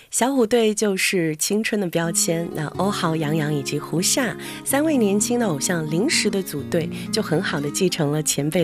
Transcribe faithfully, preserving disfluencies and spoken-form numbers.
小虎队就是青春的标签，那欧豪、杨洋以及胡夏三位年轻的偶像临时的组队，就很好的继承了前辈